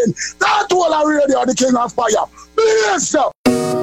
That whole radio, the King of Fire. Bless up.